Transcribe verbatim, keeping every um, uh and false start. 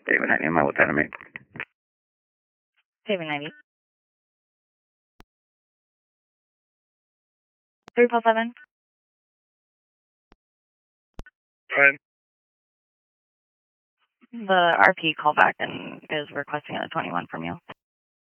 David ninety, am I with enemy? David ninety. three four seven. Right. The R P called back and is requesting a twenty-one from you.